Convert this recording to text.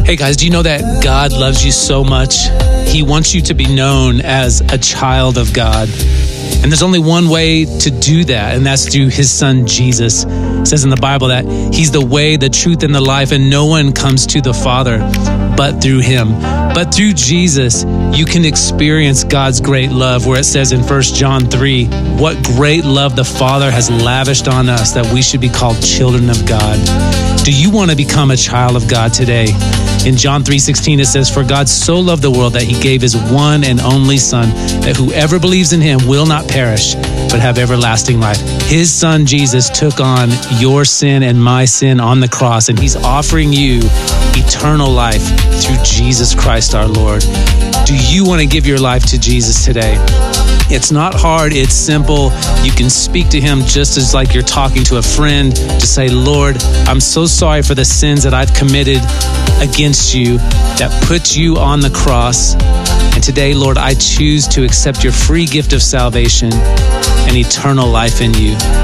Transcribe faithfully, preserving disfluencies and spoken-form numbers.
Hey guys, do you know that God loves you so much? He wants you to be known as a child of God. And there's only one way to do that, and that's through his son, Jesus. It says in the Bible that he's the way, the truth, and the life, and no one comes to the Father but through him. But through Jesus, you can experience God's great love, where it says in First John three, what great love the Father has lavished on us that we should be called children of God. Do you want to become a child of God today? In John three sixteen, it says, for God so loved the world that he gave his one and only Son, that whoever believes in him will not perish, but have everlasting life. His son Jesus took on your sin and my sin on the cross, and he's offering you eternal life through Jesus Christ our Lord. Do you want to give your life to Jesus today? It's not hard, it's simple. You can speak to him just as like you're talking to a friend. Just say, Lord, I'm so sorry for the sins that I've committed against you that put you on the cross. And today, Lord, I choose to accept your free gift of salvation and eternal life in you.